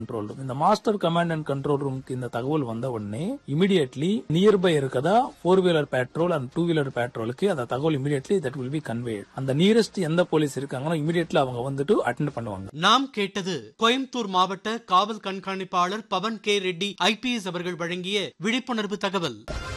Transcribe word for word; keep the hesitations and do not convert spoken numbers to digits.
Control room. இந்த master command and control ரூமுக்கு இந்த தகவல் வந்த உடனே இமிடியட்லி நியர்பை இருக்கதா four wheeler patrol and two wheeler பேட்ரோலுக்கு அந்த தகவல் immediately that will be conveyed. அந்த நியரஸ்ட் எந்த போலீஸ் இருக்காங்களோ இமிடியட்லி அவங்க வந்துட்டு அட்டெண்ட் பண்ணுவாங்க. நாம் கேட்டது கோயம்புத்தூர் மாவட்ட காவல் கண்காணிப்பாளர் பவன் கே ரெட்டி ஐபிஎஸ் அவர்கள் வழங்கிய விழிப்புணர்வு தகவல்.